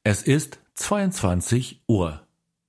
Es ist 22 Uhr.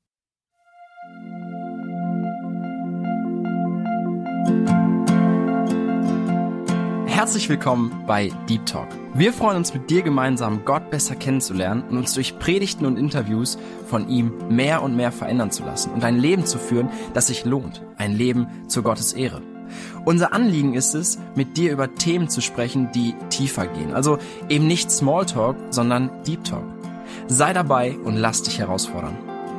Herzlich willkommen bei Deep Talk. Wir freuen uns, mit dir gemeinsam Gott besser kennenzulernen und uns durch Predigten und Interviews von ihm mehr und mehr verändern zu lassen und ein Leben zu führen, das sich lohnt, ein Leben zu Gottes Ehre. Unser Anliegen ist es, mit dir über Themen zu sprechen, die tiefer gehen. Also eben nicht Smalltalk, sondern Deep Talk. Sei dabei und lass dich herausfordern.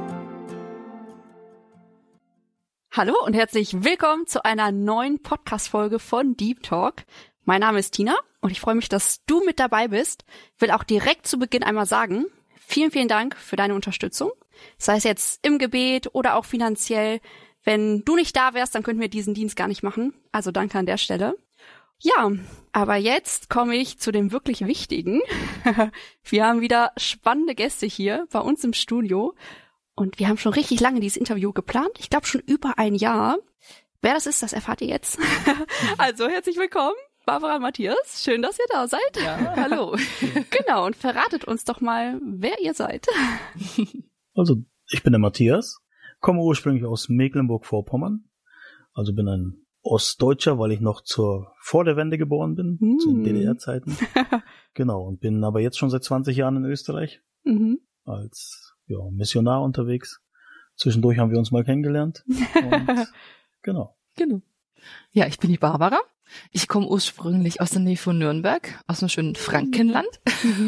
Hallo und herzlich willkommen zu einer neuen Podcast-Folge von Deep Talk. Mein Name ist Tina und ich freue mich, dass du mit dabei bist. Ich will auch direkt zu Beginn einmal sagen, vielen, vielen Dank für deine Unterstützung. Sei es jetzt im Gebet oder auch finanziell. Wenn du nicht da wärst, dann könnten wir diesen Dienst gar nicht machen. Also danke an der Stelle. Ja, aber jetzt komme ich zu dem wirklich Wichtigen. Wir haben wieder spannende Gäste hier bei uns im Studio. Und wir haben schon richtig lange dieses Interview geplant. Ich glaube schon über ein Jahr. Wer das ist, das erfahrt ihr jetzt. Also herzlich willkommen, Barbara und Matthias. Schön, dass ihr da seid. Ja, hallo. Genau, und verratet uns doch mal, wer ihr seid. Also, ich bin der Matthias, komme ursprünglich aus Mecklenburg-Vorpommern. Also bin ein Ostdeutscher, weil ich noch vor der Wende geboren bin, zu den DDR-Zeiten. Genau, und bin aber jetzt schon seit 20 Jahren in Österreich als Missionar unterwegs. Zwischendurch haben wir uns mal kennengelernt. Und genau. Ja, ich bin die Barbara. Ich komme ursprünglich aus der Nähe von Nürnberg, aus dem schönen Frankenland.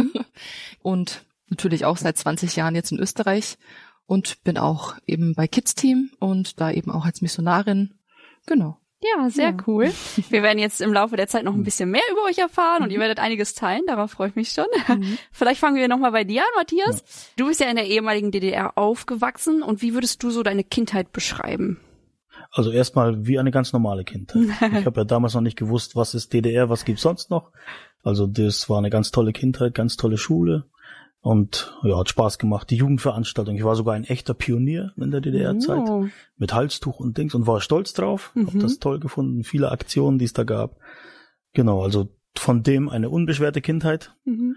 Und natürlich auch seit 20 Jahren jetzt in Österreich. Und bin auch eben bei Kids Team und da eben auch als Missionarin. Genau. Ja, sehr cool. Wir werden jetzt im Laufe der Zeit noch ein bisschen mehr über euch erfahren und ihr werdet einiges teilen, darauf freue ich mich schon. Vielleicht fangen wir nochmal bei dir an, Matthias. Ja. Du bist ja in der ehemaligen DDR aufgewachsen und wie würdest du so deine Kindheit beschreiben? Also erstmal wie eine ganz normale Kindheit. Ich habe ja damals noch nicht gewusst, was ist DDR, was gibt's sonst noch. Also das war eine ganz tolle Kindheit, ganz tolle Schule. Und ja, hat Spaß gemacht. Die Jugendveranstaltung. Ich war sogar ein echter Pionier in der DDR-Zeit. Mit Halstuch und Dings und war stolz drauf. Hab das toll gefunden. Viele Aktionen, die es da gab. Genau, also von dem eine unbeschwerte Kindheit.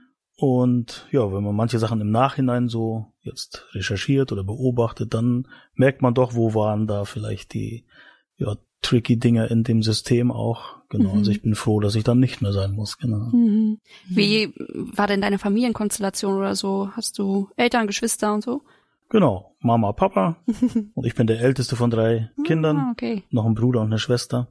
Und ja, wenn man manche Sachen im Nachhinein so jetzt recherchiert oder beobachtet, dann merkt man doch, wo waren da vielleicht die tricky Dinge in dem System auch. Genau, also ich bin froh, dass ich dann nicht mehr sein muss. Genau. Wie war denn deine Familienkonstellation oder so? Hast du Eltern, Geschwister und so? Genau, Mama, Papa und ich bin der älteste von 3 Kindern. Okay. Noch ein Bruder und eine Schwester.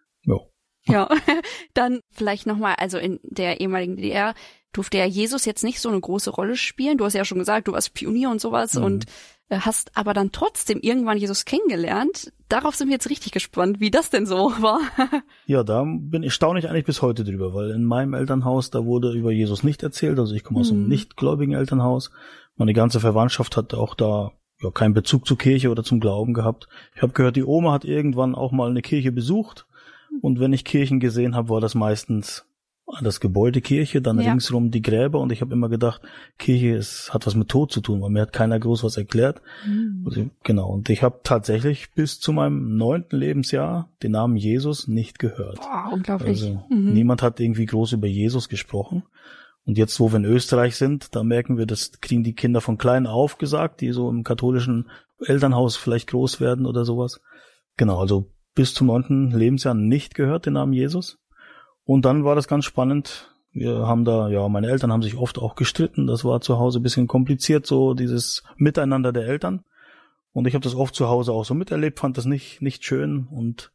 Ja, dann vielleicht nochmal, also in der ehemaligen DDR durfte ja Jesus jetzt nicht so eine große Rolle spielen. Du hast ja schon gesagt, du warst Pionier und sowas und hast aber dann trotzdem irgendwann Jesus kennengelernt. Darauf sind wir jetzt richtig gespannt, wie das denn so war. Ja, da staune ich eigentlich bis heute drüber, weil in meinem Elternhaus, da wurde über Jesus nicht erzählt. Also ich komme aus einem nichtgläubigen Elternhaus. Meine ganze Verwandtschaft hat auch da keinen Bezug zur Kirche oder zum Glauben gehabt. Ich habe gehört, die Oma hat irgendwann auch mal eine Kirche besucht. Und wenn ich Kirchen gesehen habe, war das meistens das Gebäude Kirche, dann ringsrum die Gräber und ich habe immer gedacht, Kirche hat was mit Tod zu tun, weil mir hat keiner groß was erklärt. Also, genau, und ich habe tatsächlich bis zu meinem 9. Lebensjahr den Namen Jesus nicht gehört. Boah, unglaublich. Also niemand hat irgendwie groß über Jesus gesprochen. Und jetzt, wo wir in Österreich sind, da merken wir, das kriegen die Kinder von klein auf gesagt, die so im katholischen Elternhaus vielleicht groß werden oder sowas. Genau, also bis zum 9. Lebensjahr nicht gehört, den Namen Jesus. Und dann war das ganz spannend. Wir haben meine Eltern haben sich oft auch gestritten. Das war zu Hause ein bisschen kompliziert, so dieses Miteinander der Eltern. Und ich habe das oft zu Hause auch so miterlebt, fand das nicht schön. Und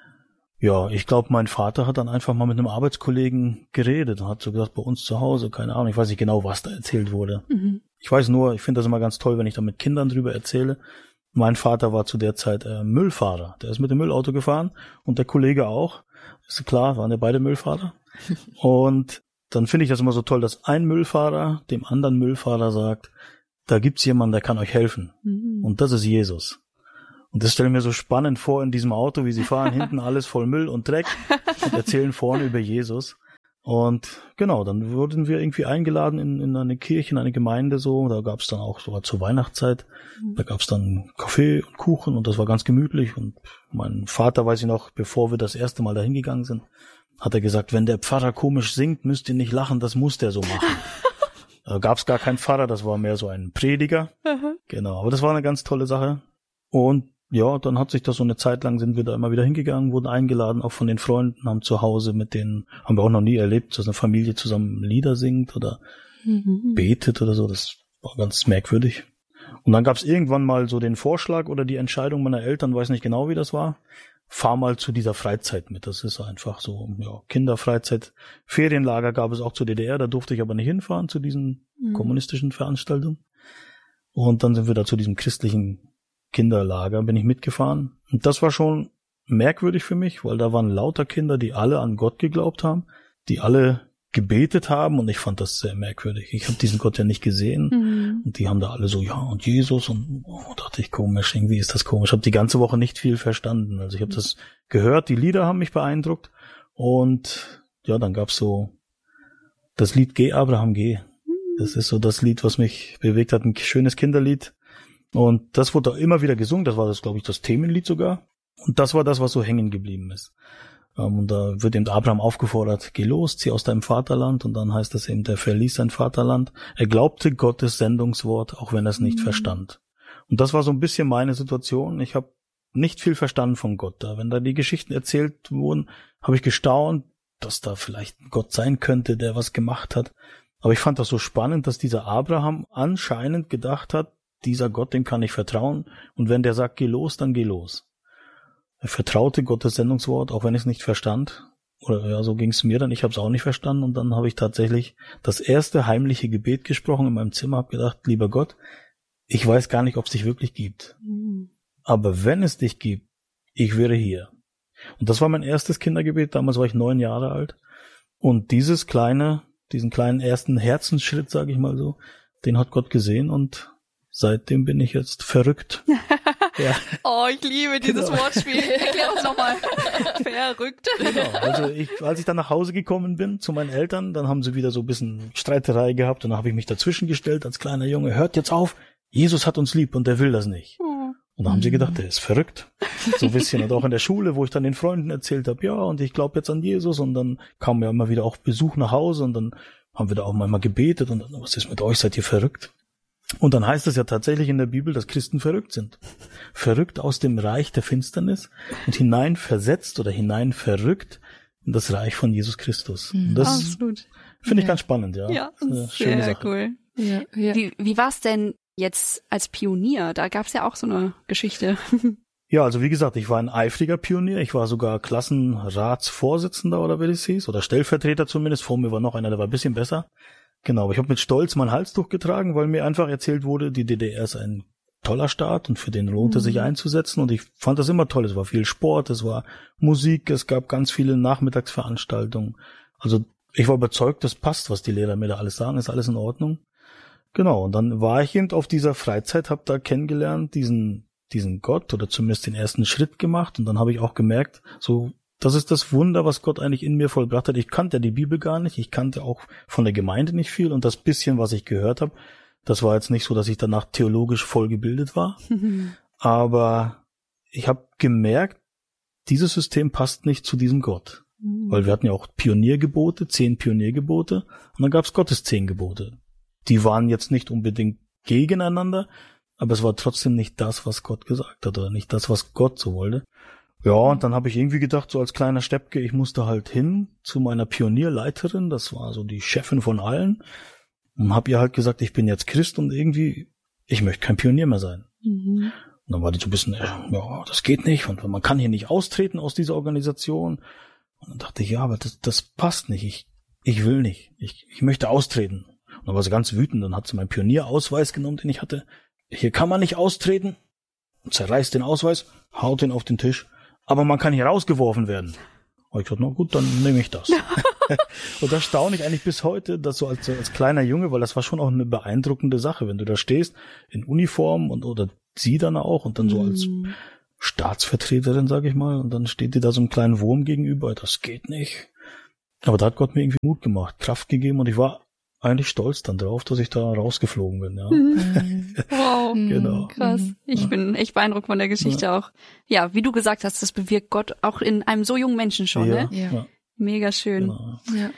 ja, ich glaube, mein Vater hat dann einfach mal mit einem Arbeitskollegen geredet und hat so gesagt, bei uns zu Hause, keine Ahnung, ich weiß nicht genau, was da erzählt wurde. Ich weiß nur, ich finde das immer ganz toll, wenn ich da mit Kindern drüber erzähle. Mein Vater war zu der Zeit Müllfahrer. Der ist mit dem Müllauto gefahren und der Kollege auch. Ist klar, waren ja beide Müllfahrer. Und dann finde ich das immer so toll, dass ein Müllfahrer dem anderen Müllfahrer sagt, da gibt's jemanden, der kann euch helfen. Und das ist Jesus. Und das stelle ich mir so spannend vor in diesem Auto, wie sie fahren, hinten alles voll Müll und Dreck und erzählen vorne über Jesus. Und genau, dann wurden wir irgendwie eingeladen in eine Kirche, in eine Gemeinde so. Da gab's dann auch so zur Weihnachtszeit, da gab's dann Kaffee und Kuchen und das war ganz gemütlich. Und mein Vater, weiß ich noch, bevor wir das erste Mal dahin gegangen sind, hat er gesagt, wenn der Pfarrer komisch singt, müsst ihr nicht lachen, das muss der so machen. Da gab es gar keinen Pfarrer, das war mehr so ein Prediger. Genau, aber das war eine ganz tolle Sache. Und ja, dann hat sich das so eine Zeit lang, sind wir da immer wieder hingegangen, wurden eingeladen, auch von den Freunden, haben zu Hause mit denen, haben wir auch noch nie erlebt, dass eine Familie zusammen Lieder singt oder betet oder so. Das war ganz merkwürdig. Und dann gab es irgendwann mal so den Vorschlag oder die Entscheidung meiner Eltern, weiß nicht genau, wie das war, fahr mal zu dieser Freizeit mit. Das ist einfach so, ja, Kinderfreizeit. Ferienlager gab es auch zur DDR, da durfte ich aber nicht hinfahren zu diesen kommunistischen Veranstaltungen. Und dann sind wir da zu diesem christlichen Kinderlager, bin ich mitgefahren. Und das war schon merkwürdig für mich, weil da waren lauter Kinder, die alle an Gott geglaubt haben, die alle gebetet haben und ich fand das sehr merkwürdig. Ich habe diesen Gott ja nicht gesehen und die haben da alle so, ja, und Jesus und dachte ich, komisch, irgendwie ist das komisch. Ich habe die ganze Woche nicht viel verstanden. Also ich habe das gehört, die Lieder haben mich beeindruckt und ja, dann gab's so das Lied Geh, Abraham, geh. Das ist so das Lied, was mich bewegt hat, ein schönes Kinderlied. Und das wurde auch immer wieder gesungen, das war das, glaube ich, das Themenlied sogar. Und das war das, was so hängen geblieben ist. Und da wird eben Abraham aufgefordert, geh los, zieh aus deinem Vaterland. Und dann heißt es eben, der verließ sein Vaterland. Er glaubte Gottes Sendungswort, auch wenn er es nicht verstand. Und das war so ein bisschen meine Situation. Ich habe nicht viel verstanden von Gott da. Wenn da die Geschichten erzählt wurden, habe ich gestaunt, dass da vielleicht ein Gott sein könnte, der was gemacht hat. Aber ich fand das so spannend, dass dieser Abraham anscheinend gedacht hat, dieser Gott, dem kann ich vertrauen. Und wenn der sagt, geh los, dann geh los. Er vertraute Gottes Sendungswort, auch wenn ich es nicht verstand. Oder ja, so ging es mir dann. Ich habe es auch nicht verstanden. Und dann habe ich tatsächlich das erste heimliche Gebet gesprochen in meinem Zimmer, habe gedacht, lieber Gott, ich weiß gar nicht, ob es dich wirklich gibt. Aber wenn es dich gibt, ich wäre hier. Und das war mein erstes Kindergebet. Damals war ich 9 Jahre alt. Und diesen kleinen ersten Herzensschritt, sage ich mal so, den hat Gott gesehen und seitdem bin ich jetzt verrückt. Ja. Oh, ich liebe dieses Wortspiel. Erklär uns nochmal. Verrückt. Genau. Also als ich dann nach Hause gekommen bin zu meinen Eltern, dann haben sie wieder so ein bisschen Streiterei gehabt und dann habe ich mich dazwischen gestellt als kleiner Junge. Hört jetzt auf, Jesus hat uns lieb und der will das nicht. Und dann haben sie gedacht, der ist verrückt. So ein bisschen. Und auch in der Schule, wo ich dann den Freunden erzählt habe, ja, und ich glaube jetzt an Jesus. Und dann kam ja immer wieder auch Besuch nach Hause und dann haben wir da auch mal gebetet und dann, was ist mit euch, seid ihr verrückt? Und dann heißt es ja tatsächlich in der Bibel, dass Christen verrückt sind. Verrückt aus dem Reich der Finsternis und hinein versetzt oder hinein verrückt in das Reich von Jesus Christus. Und das finde ich ganz spannend, ja. Ja, sehr cool. Ja. Wie war es denn jetzt als Pionier? Da gab es ja auch so eine Geschichte. Ja, also wie gesagt, ich war ein eifriger Pionier. Ich war sogar Klassenratsvorsitzender oder wie das hieß, oder Stellvertreter zumindest. Vor mir war noch einer, der war ein bisschen besser. Genau, aber ich habe mit Stolz mein Halstuch getragen, weil mir einfach erzählt wurde, die DDR ist ein toller Staat und für den lohnt es sich einzusetzen. Und ich fand das immer toll. Es war viel Sport, es war Musik, es gab ganz viele Nachmittagsveranstaltungen. Also ich war überzeugt, das passt, was die Lehrer mir da alles sagen, ist alles in Ordnung. Genau, und dann war ich eben auf dieser Freizeit, habe da kennengelernt, diesen Gott oder zumindest den ersten Schritt gemacht. Und dann habe ich auch gemerkt, so, das ist das Wunder, was Gott eigentlich in mir vollbracht hat. Ich kannte ja die Bibel gar nicht, ich kannte auch von der Gemeinde nicht viel und das bisschen, was ich gehört habe, das war jetzt nicht so, dass ich danach theologisch voll gebildet war. Aber ich habe gemerkt, dieses System passt nicht zu diesem Gott. Weil wir hatten ja auch Pioniergebote, 10 Pioniergebote und dann gab es Gottes 10 Gebote. Die waren jetzt nicht unbedingt gegeneinander, aber es war trotzdem nicht das, was Gott gesagt hat oder nicht das, was Gott so wollte. Ja, und dann habe ich irgendwie gedacht, so als kleiner Steppke, ich musste halt hin zu meiner Pionierleiterin, das war so die Chefin von allen, und habe ihr halt gesagt, ich bin jetzt Christ und irgendwie, ich möchte kein Pionier mehr sein. Und dann war die so ein bisschen, ja, das geht nicht und man kann hier nicht austreten aus dieser Organisation. Und dann dachte ich, ja, aber das passt nicht, ich will nicht, ich möchte austreten. Und dann war sie ganz wütend, dann hat sie meinen Pionierausweis genommen, den ich hatte. Hier kann man nicht austreten, und zerreißt den Ausweis, haut ihn auf den Tisch. Aber man kann hier rausgeworfen werden. Und ich dachte, na gut, dann nehme ich das. Und das staune ich eigentlich bis heute, dass so als kleiner Junge, weil das war schon auch eine beeindruckende Sache, wenn du da stehst, in Uniform oder sie dann auch und dann so als Staatsvertreterin, sag ich mal, und dann steht dir da so ein kleinen Wurm gegenüber, das geht nicht. Aber da hat Gott mir irgendwie Mut gemacht, Kraft gegeben und ich war eigentlich stolz dann drauf, dass ich da rausgeflogen bin, ja. Wow, genau. Krass. Ich bin echt beeindruckt von der Geschichte auch. Ja, wie du gesagt hast, das bewirkt Gott auch in einem so jungen Menschen schon, ne? Ja. Mega schön. Genau.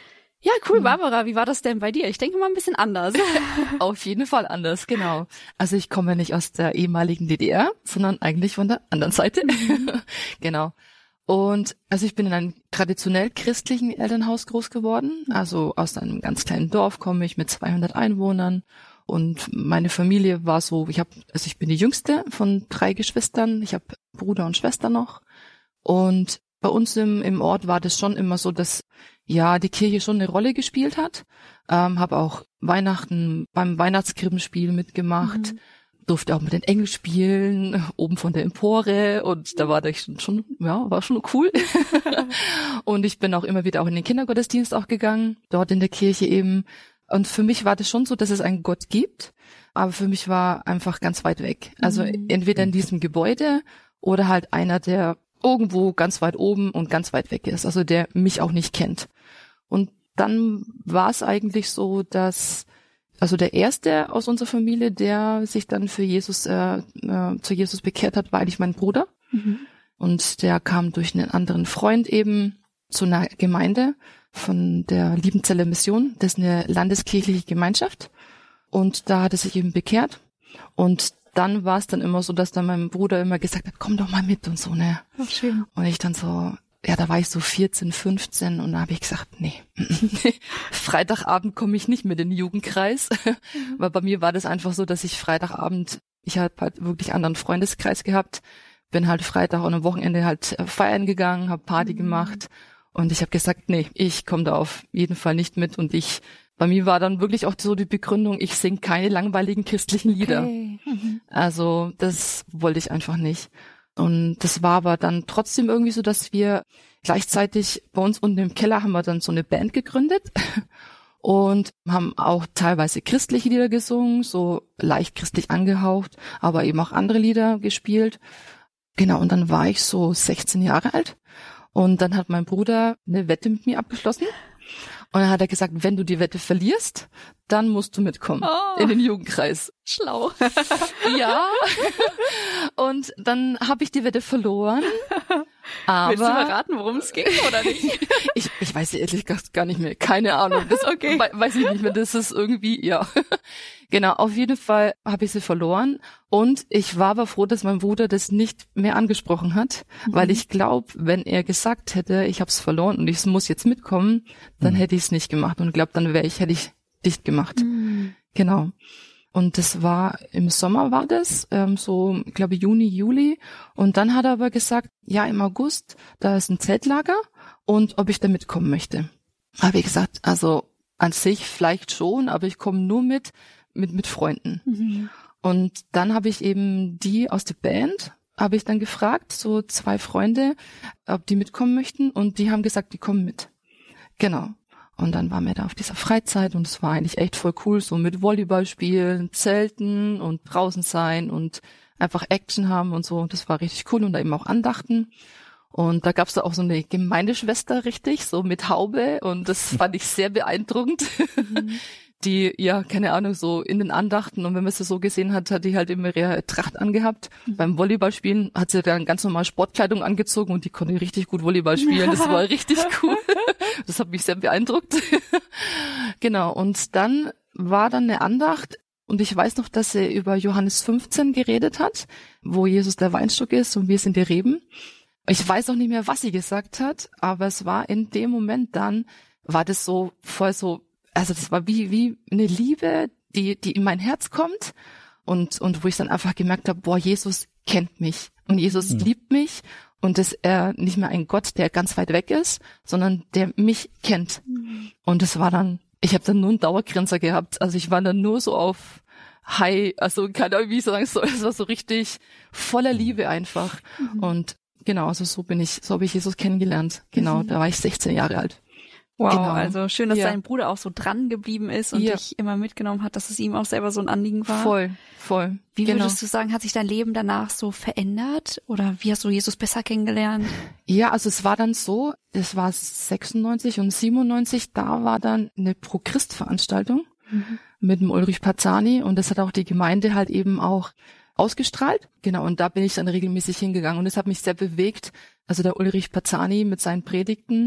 Ja, cool, Barbara, wie war das denn bei dir? Ich denke mal ein bisschen anders. Auf jeden Fall anders, genau. Also ich komme nicht aus der ehemaligen DDR, sondern eigentlich von der anderen Seite. Genau. Und also ich bin in einem traditionell christlichen Elternhaus groß geworden. Also aus einem ganz kleinen Dorf komme ich mit 200 Einwohnern. Und meine Familie war so, ich bin die jüngste von 3 Geschwistern. Ich habe Bruder und Schwester noch. Und bei uns im Ort war das schon immer so, dass ja die Kirche schon eine Rolle gespielt hat. Habe auch Weihnachten beim Weihnachtskrippenspiel mitgemacht. Durfte auch mit den Engeln spielen, oben von der Empore. Und da war das war schon cool. Und ich bin auch immer wieder auch in den Kindergottesdienst auch gegangen, dort in der Kirche eben. Und für mich war das schon so, dass es einen Gott gibt, aber für mich war einfach ganz weit weg. Also entweder in diesem Gebäude oder halt einer, der irgendwo ganz weit oben und ganz weit weg ist, also der mich auch nicht kennt. Und dann war es eigentlich so, dass also der erste aus unserer Familie, der sich dann für Jesus zu Jesus bekehrt hat, war eigentlich mein Bruder. Und der kam durch einen anderen Freund eben zu einer Gemeinde von der Liebenzeller Mission. Das ist eine landeskirchliche Gemeinschaft. Und da hat er sich eben bekehrt. Und dann war es dann immer so, dass dann mein Bruder immer gesagt hat, komm doch mal mit und so, ne? Ach, schön. Und ich dann so, ja, da war ich so 14, 15 und da habe ich gesagt, nee, Freitagabend komme ich nicht mit in den Jugendkreis. Weil bei mir war das einfach so, dass ich Freitagabend, ich habe halt wirklich einen anderen Freundeskreis gehabt, bin halt Freitag und am Wochenende halt feiern gegangen, habe Party gemacht und ich habe gesagt, nee, ich komme da auf jeden Fall nicht mit und bei mir war dann wirklich auch so die Begründung, ich singe keine langweiligen christlichen Lieder. Okay. Also das wollte ich einfach nicht. Und das war aber dann trotzdem irgendwie so, dass wir gleichzeitig bei uns unten im Keller haben wir dann so eine Band gegründet und haben auch teilweise christliche Lieder gesungen, so leicht christlich angehaucht, aber eben auch andere Lieder gespielt. Genau, und dann war ich so 16 Jahre alt und dann hat mein Bruder eine Wette mit mir abgeschlossen. Und dann hat er gesagt, wenn du die Wette verlierst, dann musst du mitkommen in den Jugendkreis. Schlau. Ja. Und dann habe ich die Wette verloren. Aber willst du verraten, worum es ging oder nicht? Ich weiß ehrlich gesagt gar nicht mehr. Keine Ahnung. Das Okay. Weiß ich nicht mehr. Das ist irgendwie, ja. Genau, auf jeden Fall habe ich sie verloren. Und ich war aber froh, dass mein Bruder das nicht mehr angesprochen hat. Weil ich glaube, wenn er gesagt hätte, ich habe es verloren und ich muss jetzt mitkommen, dann hätte ich es nicht gemacht. Und ich glaube, dann hätte ich dicht gemacht. Genau. Und das war, im Sommer war das, so, ich glaube Juni, Juli. Und dann hat er aber gesagt, ja, im August, da ist ein Zeltlager und ob ich da mitkommen möchte. Habe ich gesagt, also an sich vielleicht schon, aber ich komme nur mit Freunden. Und dann habe ich eben die aus der Band, habe ich dann gefragt, so 2 Freunde, ob die mitkommen möchten. Und die haben gesagt, die kommen mit. Genau. Und dann waren wir da auf dieser Freizeit und es war eigentlich echt voll cool, so mit Volleyball spielen, Zelten und draußen sein und einfach Action haben und so. Das war richtig cool und da eben auch Andachten. Und da gab's da auch so eine Gemeindeschwester richtig, so mit Haube und das fand ich sehr beeindruckend. Die, ja, keine Ahnung, so in den Andachten und wenn man sie so gesehen hat, hat die halt immer ihre Tracht angehabt. Beim Volleyballspielen hat sie dann ganz normal Sportkleidung angezogen und die konnte richtig gut Volleyball spielen. Das war richtig cool. Das hat mich sehr beeindruckt. Genau, und dann war dann eine Andacht und ich weiß noch, dass sie über Johannes 15 geredet hat, wo Jesus der Weinstock ist und wir sind die Reben. Ich weiß auch nicht mehr, was sie gesagt hat, aber es war in dem Moment dann, war das so voll so, also das war wie eine Liebe, die in mein Herz kommt und wo ich dann einfach gemerkt habe, boah, Jesus kennt mich und Jesus liebt mich und ist er nicht mehr ein Gott, der ganz weit weg ist, sondern der mich kennt. Und es war dann, ich habe dann nur einen Dauergrinser gehabt, also ich war dann nur so auf High, also keine Ahnung, wie ich sagen soll, es war so richtig voller Liebe einfach. Und genau, also so habe ich Jesus kennengelernt. Genau, da war ich 16 Jahre alt. Wow, genau. Also schön, dass dein Bruder auch so dran geblieben ist und dich immer mitgenommen hat, dass es ihm auch selber so ein Anliegen war. Voll. Wie würdest du sagen, hat sich dein Leben danach so verändert oder wie hast du Jesus besser kennengelernt? Ja, also es war dann so, es war 96 und 97, da war dann eine Pro-Christ-Veranstaltung mit dem Ulrich Parzani und das hat auch die Gemeinde halt eben auch ausgestrahlt. Genau, und da bin ich dann regelmäßig hingegangen und es hat mich sehr bewegt. Also der Ulrich Parzani mit seinen Predigten,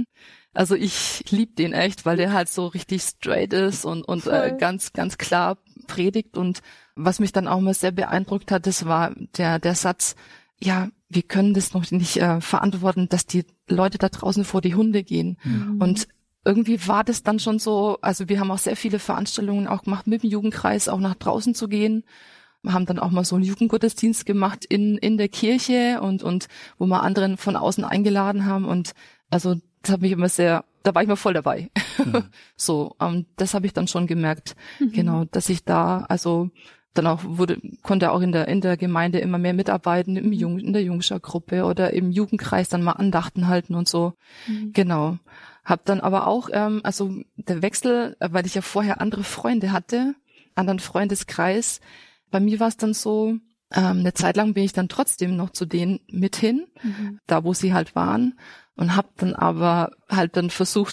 Also ich lieb den echt, weil der halt so richtig straight ist und ganz, ganz klar predigt. Und was mich dann auch mal sehr beeindruckt hat, das war der Satz, ja, wir können das noch nicht verantworten, dass die Leute da draußen vor die Hunde gehen. Und irgendwie war das dann schon so, also wir haben auch sehr viele Veranstaltungen auch gemacht mit dem Jugendkreis, auch nach draußen zu gehen. Wir haben dann auch mal so einen Jugendgottesdienst gemacht in der Kirche und wo wir anderen von außen eingeladen haben. Und also das hat mich immer da war ich mal voll dabei. So, das habe ich dann schon gemerkt, genau, dass ich da, also dann auch konnte auch in der Gemeinde immer mehr mitarbeiten, in der Jungschar-Gruppe oder im Jugendkreis dann mal Andachten halten und so. Genau. Hab dann aber auch, also der Wechsel, weil ich ja vorher andere Freunde hatte, anderen Freundeskreis, bei mir war es dann so, eine Zeit lang bin ich dann trotzdem noch zu denen mit hin, da wo sie halt waren, und hab dann aber halt dann versucht,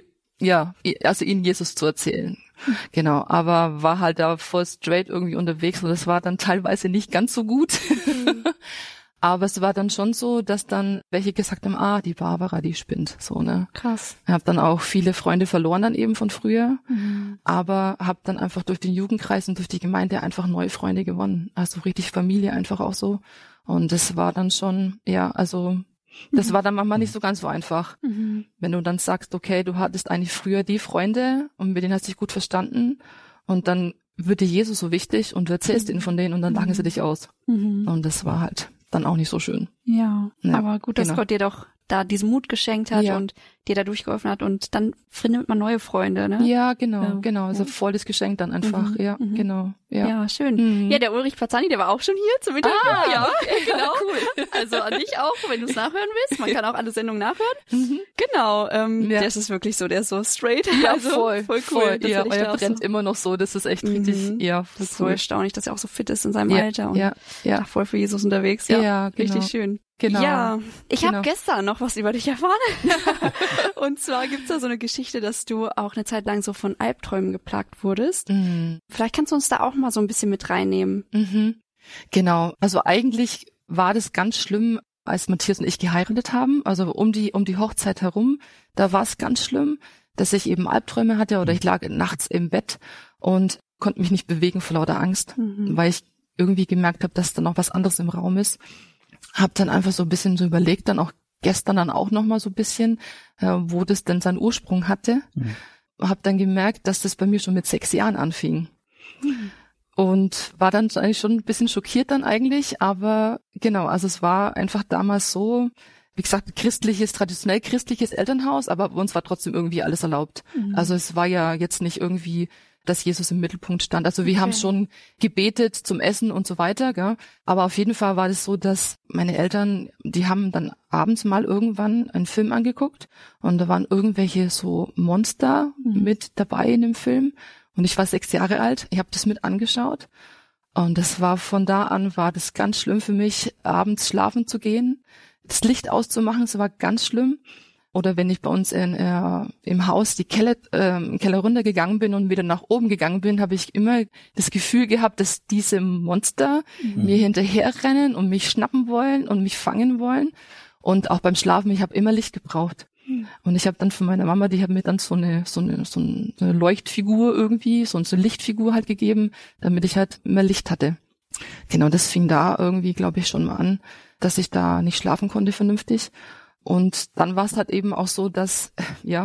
ihnen Jesus zu erzählen. Genau, aber war halt da voll straight irgendwie unterwegs und das war dann teilweise nicht ganz so gut. Aber es war dann schon so, dass dann welche gesagt haben, die Barbara, die spinnt, so, ne. Krass. Ich habe dann auch viele Freunde verloren dann eben von früher, aber habe dann einfach durch den Jugendkreis und durch die Gemeinde einfach neue Freunde gewonnen. Also richtig Familie einfach auch so. Und das war dann schon, das war dann manchmal nicht so ganz so einfach. Wenn du dann sagst, okay, du hattest eigentlich früher die Freunde und mit denen hast du dich gut verstanden und dann wird dir Jesus so wichtig und du erzählst ihnen von denen und dann lachen sie dich aus. Und das war halt dann auch nicht so schön. Ja, aber gut, dass Gott dir doch da diesen Mut geschenkt hat und dir da durchgeholfen hat und dann findet man neue Freunde, ne? Ja, genau. Also voll das Geschenk dann einfach, genau. Ja, schön. Ja, der Ulrich Pazzani, der war auch schon hier zum Interview. Ja, okay, genau. Cool. Also an dich auch, wenn du es nachhören willst. Man kann auch alle Sendungen nachhören. Genau, das ist wirklich so, der ist so straight. Ja, also, voll cool. Ja, er brennt immer noch so, das ist echt richtig, das ist so erstaunlich, dass er auch so fit ist in seinem Alter und da voll für Jesus unterwegs. Ja, genau. Richtig schön. Genau. Ja, ich habe gestern noch was über dich erfahren. Und zwar gibt's da so eine Geschichte, dass du auch eine Zeit lang so von Albträumen geplagt wurdest. Vielleicht kannst du uns da auch mal so ein bisschen mit reinnehmen. Genau, also eigentlich war das ganz schlimm, als Matthias und ich geheiratet haben, also um die Hochzeit herum, da war es ganz schlimm, dass ich eben Albträume hatte oder ich lag nachts im Bett und konnte mich nicht bewegen vor lauter Angst, weil ich irgendwie gemerkt habe, dass da noch was anderes im Raum ist. Hab dann einfach so ein bisschen so überlegt, dann auch gestern dann auch noch mal so ein bisschen, wo das denn seinen Ursprung hatte. Hab dann gemerkt, dass das bei mir schon mit 6 Jahren anfing. Und war dann eigentlich schon ein bisschen schockiert dann eigentlich, aber genau, also es war einfach damals so, wie gesagt, traditionell christliches Elternhaus, aber bei uns war trotzdem irgendwie alles erlaubt. Also es war ja jetzt nicht irgendwie, dass Jesus im Mittelpunkt stand. Also wir haben schon gebetet zum Essen und so weiter, gell? Aber auf jeden Fall war es so, dass meine Eltern, die haben dann abends mal irgendwann einen Film angeguckt und da waren irgendwelche so Monster mit dabei in dem Film und ich war 6 Jahre alt, ich habe das mit angeschaut und das war von da an, war das ganz schlimm für mich, abends schlafen zu gehen, das Licht auszumachen, das war ganz schlimm. Oder wenn ich bei uns im Haus die Keller runtergegangen bin und wieder nach oben gegangen bin, habe ich immer das Gefühl gehabt, dass diese Monster mir hinterherrennen und mich schnappen wollen und mich fangen wollen. Und auch beim Schlafen, ich habe immer Licht gebraucht. Und ich habe dann von meiner Mama, die hat mir dann so eine Leuchtfigur irgendwie, so eine Lichtfigur halt gegeben, damit ich halt mehr Licht hatte. Genau, das fing da irgendwie, glaube ich, schon mal an, dass ich da nicht schlafen konnte vernünftig. Und dann war es halt eben auch so, dass,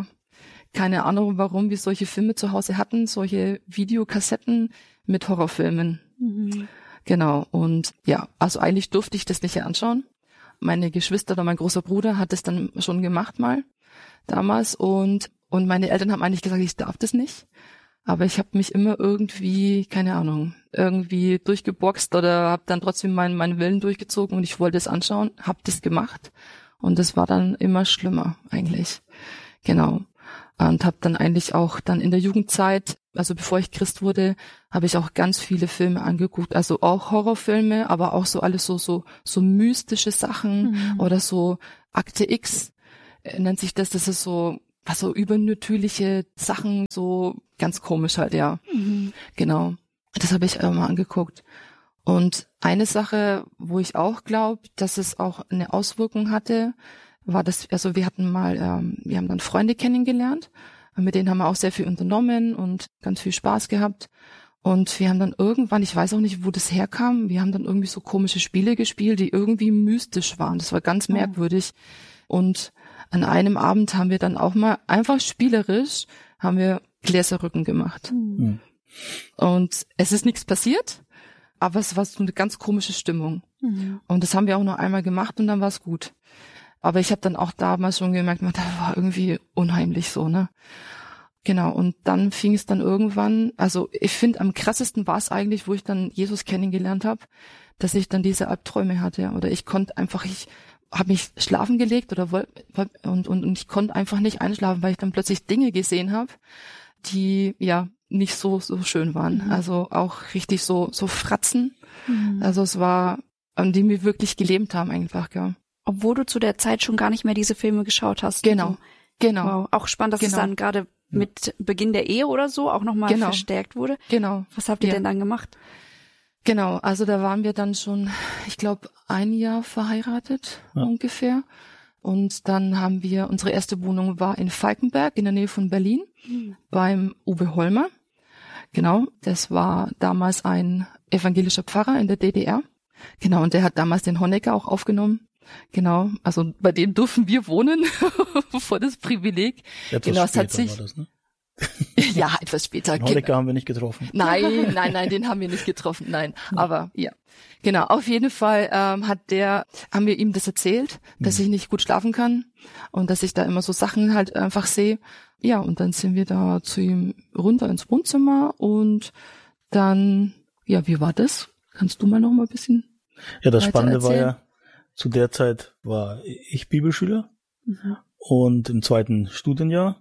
keine Ahnung, warum wir solche Filme zu Hause hatten, solche Videokassetten mit Horrorfilmen. Genau, und also eigentlich durfte ich das nicht anschauen. Meine Geschwister oder mein großer Bruder hat es dann schon gemacht mal, damals. Und meine Eltern haben eigentlich gesagt, ich darf das nicht. Aber ich habe mich immer irgendwie, keine Ahnung, irgendwie durchgeboxt oder habe dann trotzdem meinen Willen durchgezogen und ich wollte es anschauen, habe das gemacht. Und es war dann immer schlimmer eigentlich. Genau. Und habe dann eigentlich auch dann in der Jugendzeit, also bevor ich Christ wurde, habe ich auch ganz viele Filme angeguckt. Also auch Horrorfilme, aber auch so alles so mystische Sachen oder so Akte X nennt sich das. Das ist so, was so übernatürliche Sachen, so ganz komisch halt, ja. Genau. Das habe ich mal angeguckt. Und eine Sache, wo ich auch glaube, dass es auch eine Auswirkung hatte, war das, also wir haben dann Freunde kennengelernt, mit denen haben wir auch sehr viel unternommen und ganz viel Spaß gehabt. Und wir haben dann irgendwann, ich weiß auch nicht, wo das herkam, wir haben dann irgendwie so komische Spiele gespielt, die irgendwie mystisch waren. Das war ganz merkwürdig. Und an einem Abend haben wir dann auch mal einfach spielerisch, haben wir Gläserrücken gemacht. Mhm. Und es ist nichts passiert, aber es war so eine ganz komische Stimmung. Mhm. Und das haben wir auch nur einmal gemacht und dann war es gut. Aber ich habe dann auch damals schon gemerkt, das war irgendwie unheimlich so, ne? Genau, und dann fing es dann irgendwann, also ich finde, am krassesten war es eigentlich, wo ich dann Jesus kennengelernt habe, dass ich dann diese Albträume hatte. Oder ich konnte einfach, ich habe mich schlafen gelegt und ich konnte einfach nicht einschlafen, weil ich dann plötzlich Dinge gesehen habe, die ja nicht so schön waren. Mhm. Also auch richtig so Fratzen. Mhm. Also es war, an die wir wirklich gelebt haben einfach, ja. Obwohl du zu der Zeit schon gar nicht mehr diese Filme geschaut hast. Genau, so. Genau. Wow. Auch spannend, dass es dann gerade mit Beginn der Ehe oder so auch nochmal verstärkt wurde. Genau. Was habt ihr denn dann gemacht? Genau, also da waren wir dann schon, ich glaube, 1 Jahr verheiratet ungefähr. Und dann haben wir, unsere erste Wohnung war in Falkenberg in der Nähe von Berlin beim Uwe Holmer. Genau, das war damals ein evangelischer Pfarrer in der DDR. Genau, und der hat damals den Honecker auch aufgenommen. Genau, also bei dem durften wir wohnen, vor das Privileg. Etwas später war das, ne? Ja, etwas später. Honecker haben wir nicht getroffen. Nein, den haben wir nicht getroffen, nein. Aber ja, genau. Auf jeden Fall haben wir ihm das erzählt, dass ich nicht gut schlafen kann und dass ich da immer so Sachen halt einfach sehe. Ja, und dann sind wir da zu ihm runter ins Wohnzimmer und dann, ja, wie war das? Kannst du mal noch mal ein bisschen? Ja, das Spannende war ja, zu der Zeit war ich Bibelschüler und im 2. Studienjahr.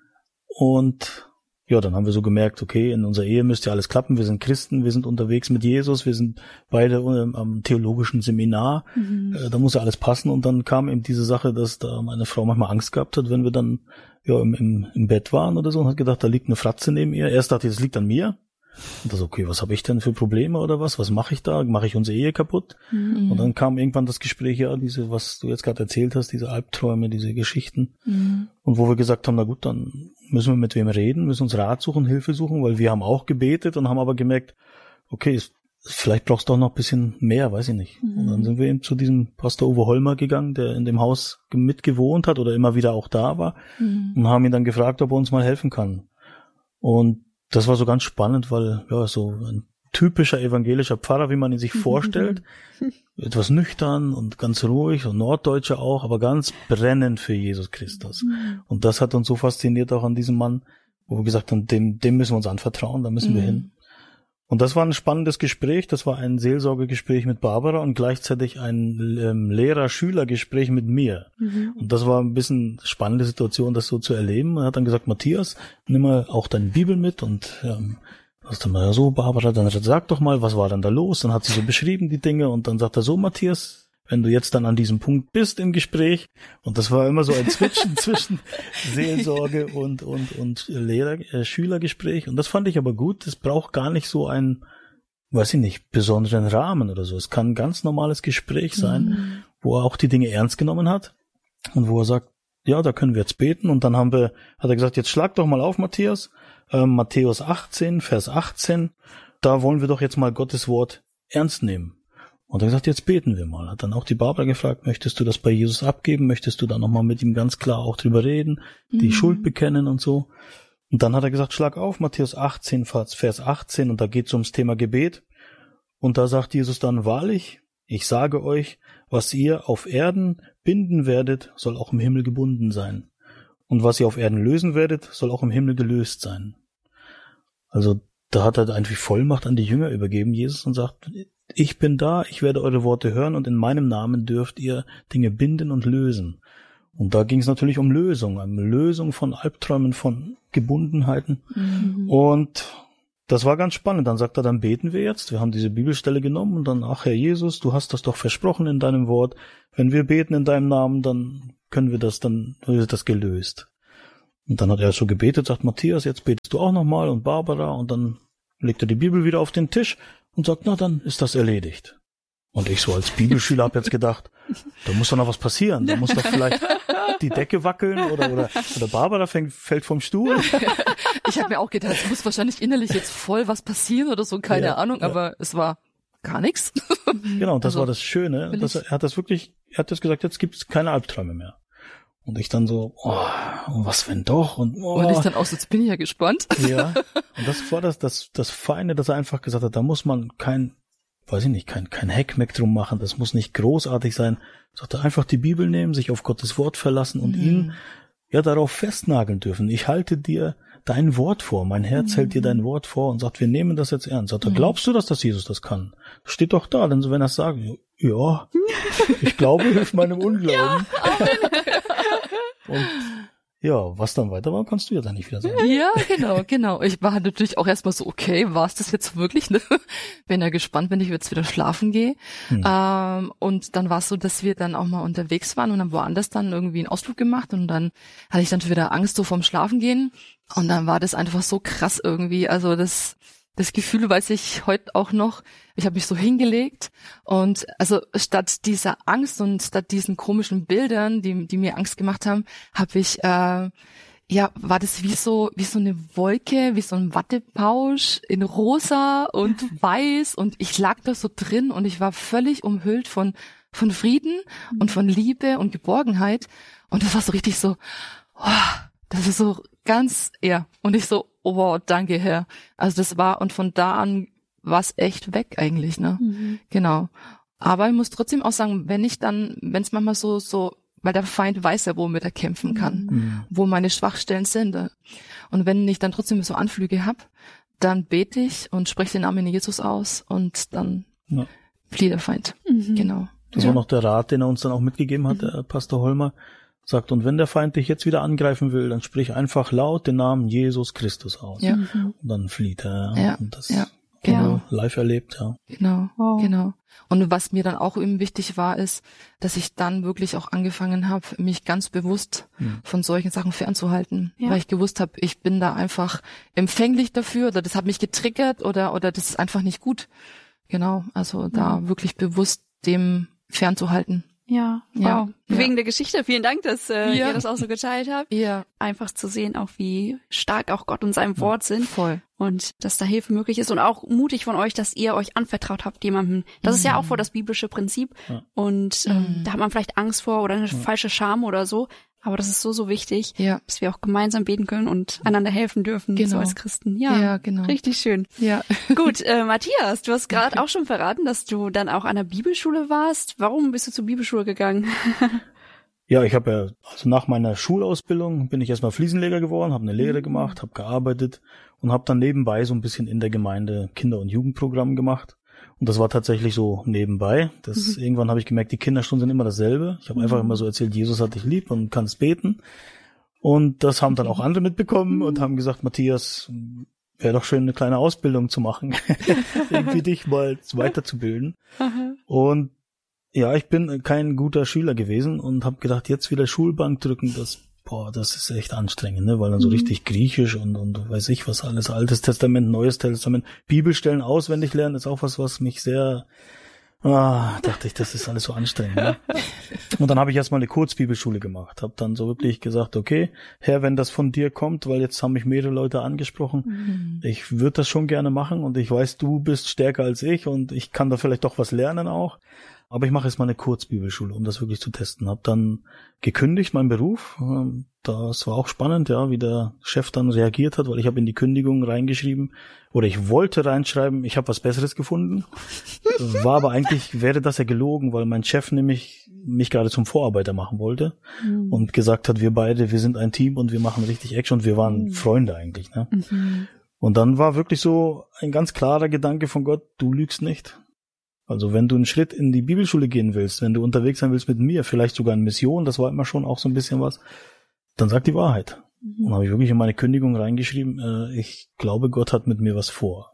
Und ja, dann haben wir so gemerkt, okay, in unserer Ehe müsste ja alles klappen. Wir sind Christen, wir sind unterwegs mit Jesus, wir sind beide am theologischen Seminar. Da muss ja alles passen. Und dann kam eben diese Sache, dass da meine Frau manchmal Angst gehabt hat, wenn wir dann ja im Bett waren oder so und hat gedacht, da liegt eine Fratze neben ihr. Erst dachte ich, das liegt an mir. Und das, okay, was habe ich denn für Probleme oder was? Was mache ich da? Mache ich unsere Ehe kaputt? Und dann kam irgendwann das Gespräch, ja, was du jetzt gerade erzählt hast, diese Albträume, diese Geschichten. Und wo wir gesagt haben, na gut, dann müssen wir mit wem reden, müssen uns Rat suchen, Hilfe suchen, weil wir haben auch gebetet und haben aber gemerkt, okay, vielleicht brauchst du doch noch ein bisschen mehr, weiß ich nicht. Und dann sind wir eben zu diesem Pastor Uwe Holmer gegangen, der in dem Haus mitgewohnt hat oder immer wieder auch da war und haben ihn dann gefragt, ob er uns mal helfen kann. Und das war so ganz spannend, weil ja so ein typischer evangelischer Pfarrer, wie man ihn sich vorstellt, etwas nüchtern und ganz ruhig und Norddeutscher auch, aber ganz brennend für Jesus Christus. Und das hat uns so fasziniert auch an diesem Mann, wo wir gesagt haben, dem müssen wir uns anvertrauen, da müssen wir hin. Und das war ein spannendes Gespräch, das war ein Seelsorgegespräch mit Barbara und gleichzeitig ein Lehrer-Schüler-Gespräch mit mir. Und das war ein bisschen spannende Situation, das so zu erleben. Er hat dann gesagt, Matthias, nimm mal auch deine Bibel mit und das dann mal so, Barbara, dann sag doch mal, was war denn da los? Dann hat sie so beschrieben, die Dinge, und dann sagt er so, Matthias, wenn du jetzt dann an diesem Punkt bist im Gespräch, und das war immer so ein Switchen zwischen Seelsorge und Schülergespräch, und das fand ich aber gut, es braucht gar nicht so einen, weiß ich nicht, besonderen Rahmen oder so, es kann ein ganz normales Gespräch sein, wo er auch die Dinge ernst genommen hat, und wo er sagt, ja, da können wir jetzt beten, und dann hat er gesagt, jetzt schlag doch mal auf, Matthias, Matthäus 18, Vers 18, da wollen wir doch jetzt mal Gottes Wort ernst nehmen. Und er hat gesagt, jetzt beten wir mal. Hat dann auch die Barbara gefragt, möchtest du das bei Jesus abgeben? Möchtest du da nochmal mit ihm ganz klar auch drüber reden, die Schuld bekennen und so? Und dann hat er gesagt, schlag auf, Matthäus 18, Vers 18, und da geht es ums Thema Gebet. Und da sagt Jesus dann, wahrlich, ich sage euch, was ihr auf Erden binden werdet, soll auch im Himmel gebunden sein. Und was ihr auf Erden lösen werdet, soll auch im Himmel gelöst sein. Also da hat er einfach Vollmacht an die Jünger übergeben, Jesus, und sagt, ich bin da, ich werde eure Worte hören und in meinem Namen dürft ihr Dinge binden und lösen. Und da ging es natürlich um Lösung, eine Lösung von Albträumen, von Gebundenheiten. Und das war ganz spannend. Dann sagt er, dann beten wir jetzt. Wir haben diese Bibelstelle genommen und dann, ach Herr Jesus, du hast das doch versprochen in deinem Wort. Wenn wir beten in deinem Namen, dann wird das gelöst. Und dann hat er so gebetet, sagt Matthias, jetzt betest du auch nochmal, und Barbara, und dann legt er die Bibel wieder auf den Tisch und sagt, na, dann ist das erledigt. Und ich so als Bibelschüler habe jetzt gedacht, da muss doch noch was passieren. Da muss doch vielleicht die Decke wackeln oder Barbara fällt vom Stuhl. Ich habe mir auch gedacht, es muss wahrscheinlich innerlich jetzt voll was passieren oder so, keine Ahnung, aber es war gar nichts. Genau, und das war das Schöne. Er hat das gesagt, jetzt gibt's keine Albträume mehr. Und ich dann so, was wenn doch? Und ich dann auch so, jetzt bin ich ja gespannt. Ja, und das war das Feine, dass er einfach gesagt hat, da muss man kein Heckmeck drum machen, das muss nicht großartig sein. Er sagte, einfach die Bibel nehmen, sich auf Gottes Wort verlassen und ihn darauf festnageln dürfen. Ich halte dir dein Wort vor, mein Herz hält dir dein Wort vor und sagt, wir nehmen das jetzt ernst. Sagt er, glaubst du, dass Jesus das kann? Steht doch da, denn so wenn er es sagt, ja, ich glaube, hilft meinem Unglauben. Und ja, was dann weiter war, kannst du ja dann nicht wieder sagen. Ja, genau. Ich war natürlich auch erstmal so, okay, war es das jetzt wirklich? Ne? Bin ja gespannt, wenn ich jetzt wieder schlafen gehe. Und dann war es so, dass wir dann auch mal unterwegs waren und dann woanders dann irgendwie einen Ausflug gemacht und dann hatte ich dann schon wieder Angst so vorm Schlafengehen und dann war das einfach so krass irgendwie. Also das Gefühl weiß ich heute auch noch. Ich habe mich so hingelegt und also statt dieser Angst und statt diesen komischen Bildern, die mir Angst gemacht haben, habe ich war das wie so eine Wolke, wie so ein Wattepausch in rosa und weiß und ich lag da so drin und ich war völlig umhüllt von Frieden und von Liebe und Geborgenheit und das war so richtig so, das ist so ganz, und ich so, oh wow, danke Herr. Also das war, und von da an war es echt weg eigentlich, ne? Genau. Aber ich muss trotzdem auch sagen, wenn es manchmal so, weil der Feind weiß ja, womit er kämpfen kann, wo meine Schwachstellen sind. Und wenn ich dann trotzdem so Anflüge habe, dann bete ich und spreche den Namen Jesus aus und dann flieht der Feind. Genau. Das war noch der Rat, den er uns dann auch mitgegeben hat, der Pastor Holmer. Sagt, und wenn der Feind dich jetzt wieder angreifen will, dann sprich einfach laut den Namen Jesus Christus aus. Ja. Und dann flieht er. Ja. Und das genau. Live erlebt, ja. Genau, genau. Und was mir dann auch eben wichtig war, ist, dass ich dann wirklich auch angefangen habe, mich ganz bewusst von solchen Sachen fernzuhalten. Ja. Weil ich gewusst habe, ich bin da einfach empfänglich dafür oder das hat mich getriggert oder das ist einfach nicht gut. Genau, also da wirklich bewusst dem fernzuhalten. Ja, wow. Bewegende Geschichte. Vielen Dank, dass ihr das auch so geteilt habt. Ja. Einfach zu sehen, auch wie stark auch Gott und sein Wort sind. Voll. Und dass da Hilfe möglich ist und auch mutig von euch, dass ihr euch anvertraut habt jemandem. Das ist ja auch voll das biblische Prinzip. Ja. Und da hat man vielleicht Angst vor oder eine falsche Scham oder so. Aber das ist so wichtig, dass wir auch gemeinsam beten können und einander helfen dürfen, so als Christen. Ja, genau. Richtig schön. Ja. Gut, Matthias, du hast gerade auch schon verraten, dass du dann auch an der Bibelschule warst. Warum bist du zur Bibelschule gegangen? Ja, ich habe also nach meiner Schulausbildung bin ich erstmal Fliesenleger geworden, habe eine Lehre gemacht, habe gearbeitet und habe dann nebenbei so ein bisschen in der Gemeinde Kinder- und Jugendprogramm gemacht. Und das war tatsächlich so nebenbei. Irgendwann habe ich gemerkt, die Kinderstunden sind immer dasselbe. Ich habe einfach immer so erzählt, Jesus hat dich lieb und kannst beten. Und das haben dann auch andere mitbekommen und haben gesagt, Matthias, wäre doch schön, eine kleine Ausbildung zu machen. Irgendwie dich mal weiterzubilden. Und ja, ich bin kein guter Schüler gewesen und habe gedacht, jetzt wieder Schulbank drücken, das ist echt anstrengend, ne? Weil dann so richtig Griechisch und weiß ich was alles, Altes Testament, Neues Testament, Bibelstellen auswendig lernen, ist auch was mich sehr, dachte ich, das ist alles so anstrengend, ne? Und dann habe ich erstmal eine Kurzbibelschule gemacht, habe dann so wirklich gesagt, okay, Herr, wenn das von dir kommt, weil jetzt haben mich mehrere Leute angesprochen, ich würde das schon gerne machen und ich weiß, du bist stärker als ich und ich kann da vielleicht doch was lernen auch. Aber ich mache jetzt mal eine Kurzbibelschule, um das wirklich zu testen. Hab dann gekündigt, meinen Beruf. Das war auch spannend, ja, wie der Chef dann reagiert hat, weil ich habe in die Kündigung reingeschrieben, oder ich wollte reinschreiben, ich habe was Besseres gefunden. War aber eigentlich, wäre das ja gelogen, weil mein Chef nämlich mich gerade zum Vorarbeiter machen wollte und gesagt hat, wir sind ein Team und wir machen richtig Action und wir waren Freunde eigentlich, ne? Und dann war wirklich so ein ganz klarer Gedanke von Gott, du lügst nicht. Also wenn du einen Schritt in die Bibelschule gehen willst, wenn du unterwegs sein willst mit mir, vielleicht sogar in Mission, das war immer schon auch so ein bisschen was, dann sag die Wahrheit. Und habe ich wirklich in meine Kündigung reingeschrieben, ich glaube, Gott hat mit mir was vor.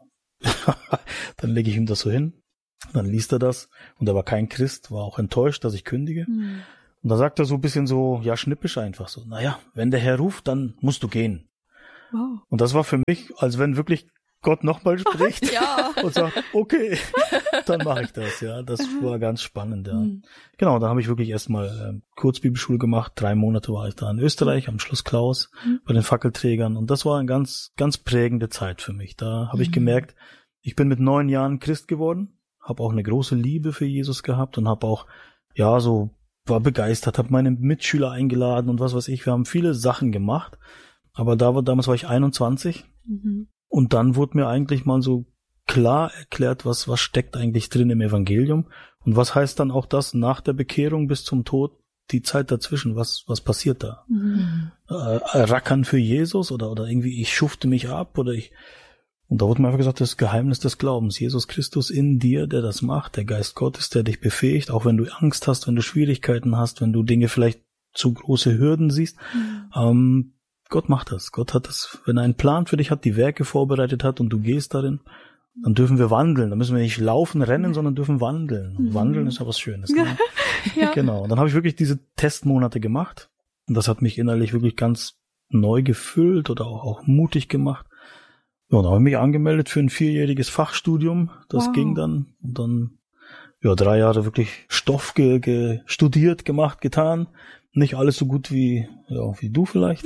Dann lege ich ihm das so hin, dann liest er das und er war kein Christ, war auch enttäuscht, dass ich kündige. Und dann sagt er so ein bisschen so, ja, schnippisch einfach so, naja, wenn der Herr ruft, dann musst du gehen. Wow. Und das war für mich, als wenn wirklich Gott nochmal spricht Ja. und sagt, okay, dann mache ich das, ja. Das war ganz spannend, ja. Genau, dann habe ich wirklich erstmal Kurzbibelschule gemacht. 3 Monate war ich da in Österreich am Schloss Klaus bei den Fackelträgern und das war eine ganz, ganz prägende Zeit für mich. Da habe ich gemerkt, ich bin mit 9 Jahren Christ geworden, habe auch eine große Liebe für Jesus gehabt und habe auch, ja, so war begeistert, habe meine Mitschüler eingeladen und was weiß ich. Wir haben viele Sachen gemacht, aber damals war ich 21 und dann wurde mir eigentlich mal so klar erklärt, was steckt eigentlich drin im Evangelium und was heißt dann auch das nach der Bekehrung bis zum Tod, die Zeit dazwischen, was passiert da? Rackern für Jesus oder irgendwie ich schufte mich ab und da wurde mir einfach gesagt, das Geheimnis des Glaubens, Jesus Christus in dir, der das macht, der Geist Gottes, der dich befähigt, auch wenn du Angst hast, wenn du Schwierigkeiten hast, wenn du Dinge vielleicht zu große Hürden siehst. Gott macht das. Gott hat das, wenn er einen Plan für dich hat, die Werke vorbereitet hat und du gehst darin, dann dürfen wir wandeln. Da müssen wir nicht laufen, rennen, sondern dürfen wandeln. Und wandeln ist ja was Schönes. Ne? Ja. Genau. Und dann habe ich wirklich diese Testmonate gemacht und das hat mich innerlich wirklich ganz neu gefüllt oder auch mutig gemacht. Ja, dann habe ich mich angemeldet für ein 4-jähriges Fachstudium. Das ging dann. Und dann, 3 Jahre wirklich Stoff studiert, gemacht, getan. Nicht alles so gut wie du vielleicht.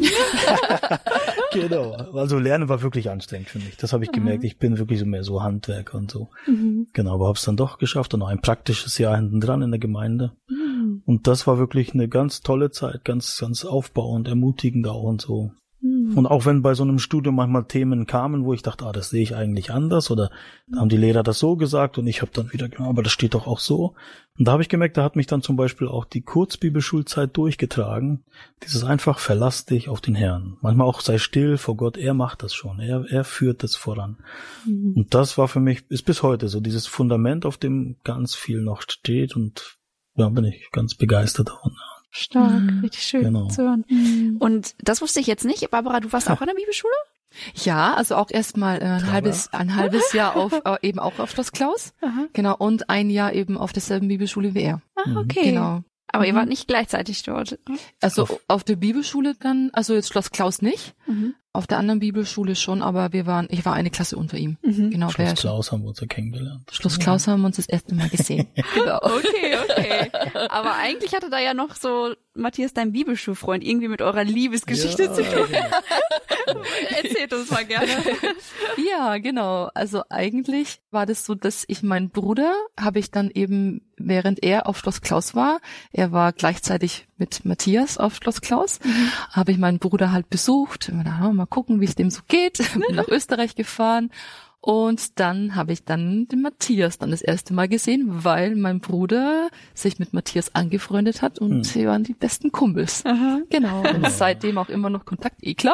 Genau. Also Lernen war wirklich anstrengend für mich. Das habe ich gemerkt. Ich bin wirklich so mehr so Handwerker und so. Genau, aber habe es dann doch geschafft und noch ein praktisches Jahr hinten dran in der Gemeinde. Und das war wirklich eine ganz tolle Zeit, ganz, ganz aufbauend, ermutigend auch und so. Und auch wenn bei so einem Studium manchmal Themen kamen, wo ich dachte, das sehe ich eigentlich anders oder da haben die Lehrer das so gesagt und ich habe dann wieder, aber das steht doch auch so. Und da habe ich gemerkt, da hat mich dann zum Beispiel auch die Kurzbibelschulzeit durchgetragen. Dieses einfach verlass dich auf den Herrn. Manchmal auch sei still vor Gott, er macht das schon, er führt das voran. Und das war für mich, ist bis heute so dieses Fundament, auf dem ganz viel noch steht und da bin ich ganz begeistert davon. Stark, richtig schön zu hören. Und das wusste ich jetzt nicht. Barbara, du warst auch an der Bibelschule? Ja, also auch erstmal ein halbes Jahr eben auch auf Schloss Klaus. Genau, und ein Jahr eben auf derselben Bibelschule wie er. Okay. Genau. Aber ihr wart nicht gleichzeitig dort? Also auf der Bibelschule dann, also jetzt Schloss Klaus nicht. Auf der anderen Bibelschule schon, aber ich war eine Klasse unter ihm. Genau. Schloss Klaus haben wir uns ja kennengelernt. Schloss Klaus haben wir uns das erste Mal gesehen. Genau. Okay. Aber eigentlich hatte da ja noch so Matthias, dein Bibelschulfreund, irgendwie mit eurer Liebesgeschichte zu tun. Genau. Erzählt uns mal gerne. Ja, genau. Also eigentlich war das so, dass ich meinen Bruder habe ich dann eben, während er auf Schloss Klaus war, er war gleichzeitig mit Matthias auf Schloss Klaus, habe ich meinen Bruder halt besucht. Mal gucken, wie es dem so geht. Bin nach Österreich gefahren. Und dann habe ich dann den Matthias dann das erste Mal gesehen, weil mein Bruder sich mit Matthias angefreundet hat und sie waren die besten Kumpels. Genau. Und seitdem auch immer noch Kontakt, klar.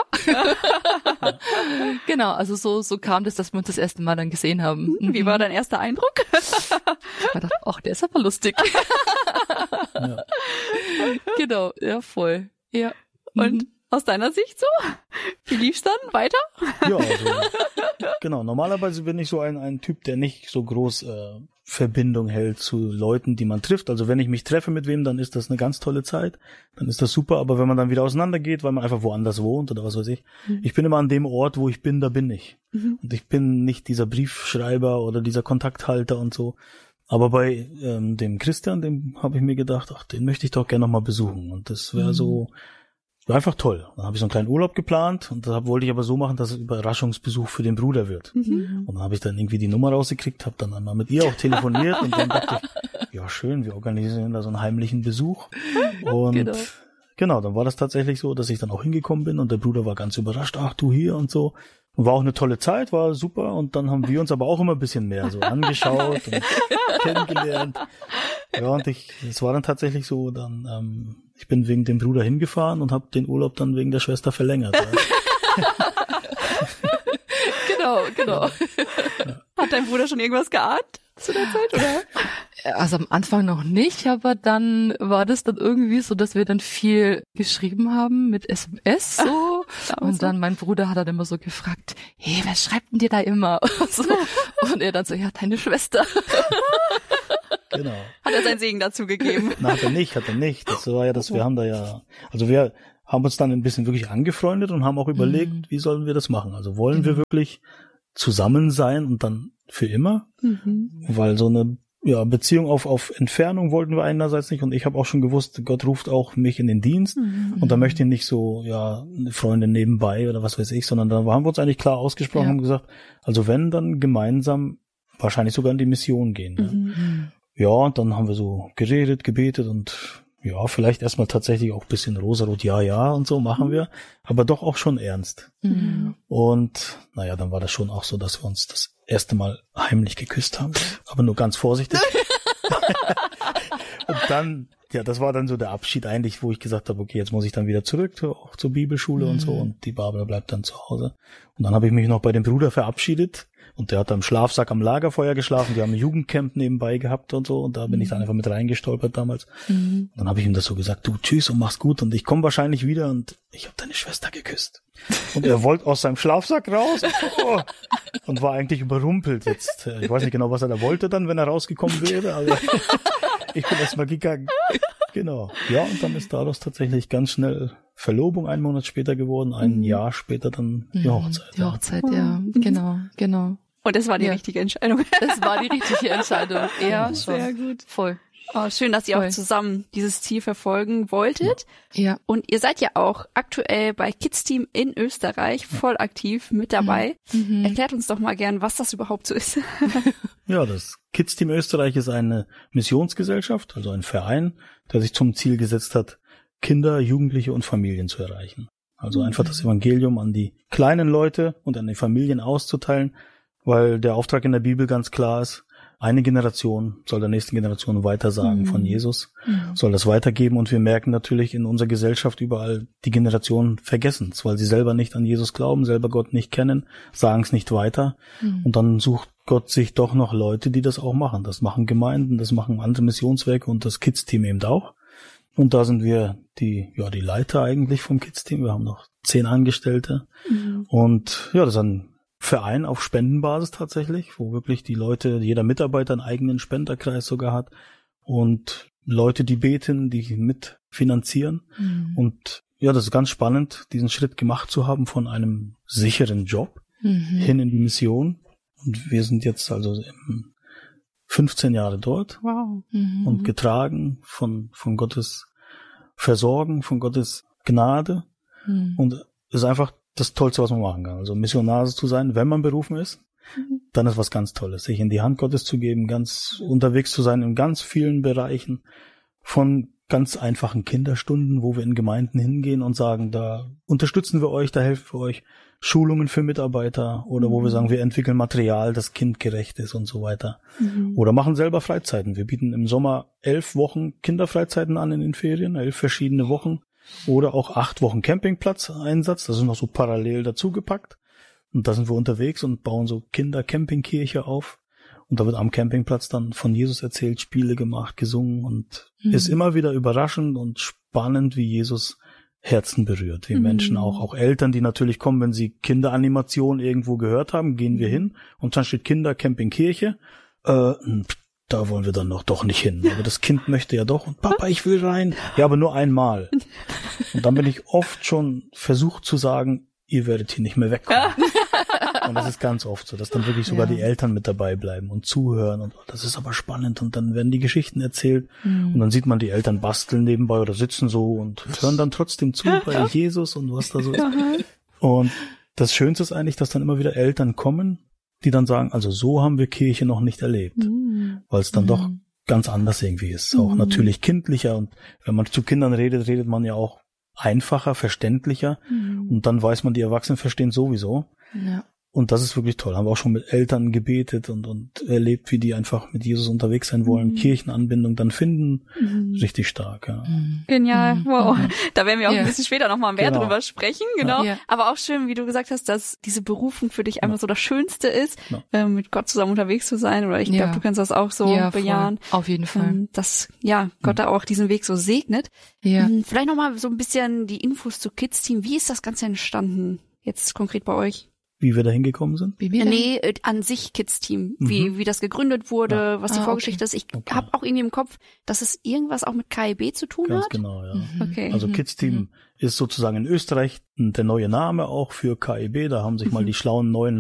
Genau, also so kam das, dass wir uns das erste Mal dann gesehen haben. Wie war dein erster Eindruck? Ich dachte, der ist aber lustig. Ja. Genau, ja, voll. Ja. Und aus deiner Sicht so? Wie lief's dann weiter? Ja, also, genau. Normalerweise bin ich so ein Typ, der nicht so groß Verbindung hält zu Leuten, die man trifft. Also wenn ich mich treffe mit wem, dann ist das eine ganz tolle Zeit. Dann ist das super. Aber wenn man dann wieder auseinandergeht, weil man einfach woanders wohnt oder was weiß ich. Ich bin immer an dem Ort, wo ich bin, da bin ich. Und ich bin nicht dieser Briefschreiber oder dieser Kontakthalter und so. Aber bei dem Christian, dem habe ich mir gedacht, den möchte ich doch gerne noch mal besuchen. Und das wäre so... War einfach toll. Dann habe ich so einen kleinen Urlaub geplant und das wollte ich aber so machen, dass es Überraschungsbesuch für den Bruder wird. Und dann habe ich dann irgendwie die Nummer rausgekriegt, habe dann einmal mit ihr auch telefoniert und dann dachte ich, ja schön, wir organisieren da so einen heimlichen Besuch. Und genau, dann war das tatsächlich so, dass ich dann auch hingekommen bin und der Bruder war ganz überrascht, ach du hier und so. Und war auch eine tolle Zeit, war super und dann haben wir uns aber auch immer ein bisschen mehr so angeschaut und kennengelernt. Ja, und es war dann tatsächlich so, dann ich bin wegen dem Bruder hingefahren und habe den Urlaub dann wegen der Schwester verlängert. Genau. Ja. Hat dein Bruder schon irgendwas geahnt zu der Zeit, oder? Also am Anfang noch nicht, aber dann war das dann irgendwie so, dass wir dann viel geschrieben haben mit SMS so. Und dann mein Bruder hat dann immer so gefragt, hey, wer schreibt denn dir da immer? So. Und er dann so, ja, deine Schwester. Genau. Hat er seinen Segen dazu gegeben? Na, hat er nicht. Das war ja das, wir haben uns dann ein bisschen wirklich angefreundet und haben auch überlegt, wie sollen wir das machen? Also wollen wir wirklich zusammen sein und dann für immer, weil so eine Beziehung auf Entfernung wollten wir einerseits nicht und ich habe auch schon gewusst, Gott ruft auch mich in den Dienst und da möchte ich nicht so, eine Freundin nebenbei oder was weiß ich, sondern da haben wir uns eigentlich klar ausgesprochen und gesagt, also wenn, dann gemeinsam wahrscheinlich sogar in die Mission gehen. Ne? Ja, und dann haben wir so geredet, gebetet und vielleicht erstmal tatsächlich auch ein bisschen rosarot, ja und so machen wir, aber doch auch schon ernst. Und dann war das schon auch so, dass wir uns das erste Mal heimlich geküsst haben, aber nur ganz vorsichtig. Und dann, das war dann so der Abschied eigentlich, wo ich gesagt habe, okay, jetzt muss ich dann wieder zurück, auch zur Bibelschule und so und die Barbara bleibt dann zu Hause. Und dann habe ich mich noch bei dem Bruder verabschiedet. Und der hat am Schlafsack am Lagerfeuer geschlafen. Die haben ein Jugendcamp nebenbei gehabt und so. Und da bin ich dann einfach mit reingestolpert damals. Und dann habe ich ihm das so gesagt, du tschüss und mach's gut. Und ich komme wahrscheinlich wieder und ich habe deine Schwester geküsst. Und er wollte aus seinem Schlafsack raus und war eigentlich überrumpelt jetzt. Ich weiß nicht genau, was er da wollte dann, wenn er rausgekommen wäre. Aber ich bin erst mal gegangen. Genau. Ja, und dann ist daraus tatsächlich ganz schnell Verlobung 1 Monat später geworden. Ein Jahr später dann die Hochzeit. Die Hochzeit, ja. Genau. Und das war die richtige Entscheidung. Das war die richtige Entscheidung. Ja, sehr gut. Voll. Oh, schön, dass ihr auch zusammen dieses Ziel verfolgen wolltet. Ja. Und ihr seid ja auch aktuell bei Kids Team in Österreich voll aktiv mit dabei. Erklärt uns doch mal gern, was das überhaupt so ist. Ja, das Kids Team Österreich ist eine Missionsgesellschaft, also ein Verein, der sich zum Ziel gesetzt hat, Kinder, Jugendliche und Familien zu erreichen. Also einfach das Evangelium an die kleinen Leute und an die Familien auszuteilen, weil der Auftrag in der Bibel ganz klar ist, eine Generation soll der nächsten Generation weitersagen von Jesus, soll das weitergeben und wir merken natürlich in unserer Gesellschaft überall, die Generationen vergessen es, weil sie selber nicht an Jesus glauben, selber Gott nicht kennen, sagen es nicht weiter und dann sucht Gott sich doch noch Leute, die das auch machen. Das machen Gemeinden, das machen andere Missionswerke und das Kids-Team eben auch. Und da sind wir die Leiter eigentlich vom Kids-Team. Wir haben noch 10 Angestellte und das ist ein Verein auf Spendenbasis tatsächlich, wo wirklich die Leute, jeder Mitarbeiter einen eigenen Spenderkreis sogar hat und Leute, die beten, die mitfinanzieren. Und das ist ganz spannend, diesen Schritt gemacht zu haben von einem sicheren Job hin in die Mission. Und wir sind jetzt also 15 Jahre dort und getragen von Gottes Versorgen, von Gottes Gnade. Und es ist einfach das Tollste, was man machen kann. Also Missionar zu sein, wenn man berufen ist, dann ist was ganz Tolles. Sich in die Hand Gottes zu geben, ganz unterwegs zu sein in ganz vielen Bereichen, von ganz einfachen Kinderstunden, wo wir in Gemeinden hingehen und sagen, da unterstützen wir euch, da helfen wir euch, Schulungen für Mitarbeiter oder wo wir sagen, wir entwickeln Material, das kindgerecht ist und so weiter. Oder machen selber Freizeiten. Wir bieten im Sommer 11 Wochen Kinderfreizeiten an in den Ferien, 11 verschiedene Wochen. Oder auch 8 Wochen Campingplatz-Einsatz, das ist noch so parallel dazugepackt. Und da sind wir unterwegs und bauen so Kinder-Campingkirche auf. Und da wird am Campingplatz dann von Jesus erzählt, Spiele gemacht, gesungen und ist immer wieder überraschend und spannend, wie Jesus Herzen berührt. Wie Menschen auch Eltern, die natürlich kommen, wenn sie Kinderanimation irgendwo gehört haben, gehen wir hin und dann steht Kinder-Campingkirche. Da wollen wir dann noch doch nicht hin. Aber das Kind möchte ja doch. Und Papa, ich will rein. Ja, aber nur einmal. Und dann bin ich oft schon versucht zu sagen, ihr werdet hier nicht mehr wegkommen. Und das ist ganz oft so, dass dann wirklich sogar die Eltern mit dabei bleiben und zuhören. Und das ist aber spannend. Und dann werden die Geschichten erzählt. Und dann sieht man die Eltern basteln nebenbei oder sitzen so und hören dann trotzdem zu bei Jesus und was da so ist. Und das Schönste ist eigentlich, dass dann immer wieder Eltern kommen, die dann sagen, also so haben wir Kirche noch nicht erlebt, weil es dann doch ganz anders irgendwie ist, auch natürlich kindlicher und wenn man zu Kindern redet, redet man ja auch einfacher, verständlicher und dann weiß man, die Erwachsenen verstehen sowieso. Ja. Und das ist wirklich toll. Haben wir auch schon mit Eltern gebetet und erlebt, wie die einfach mit Jesus unterwegs sein wollen, Kirchenanbindung dann finden. Richtig stark, ja. Genial, wow. Da werden wir auch ein bisschen später nochmal mehr drüber sprechen, genau. Ja. Aber auch schön, wie du gesagt hast, dass diese Berufung für dich einfach so das Schönste ist, mit Gott zusammen unterwegs zu sein. Oder ich glaube, du kannst das auch so bejahen. Voll. Auf jeden Fall. Dass Gott da auch diesen Weg so segnet. Ja. Vielleicht nochmal so ein bisschen die Infos zu Kids Team. Wie ist das Ganze entstanden, jetzt konkret bei euch? Wie wir da hingekommen sind? Nee, an sich Kids Team. Wie das gegründet wurde, was die Vorgeschichte ist. Ich habe auch irgendwie im Kopf, dass es irgendwas auch mit KIB zu tun hat. Ganz genau, ja. Okay. Also Kids Team ist sozusagen in Österreich der neue Name auch für KIB. Da haben sich mal die schlauen neuen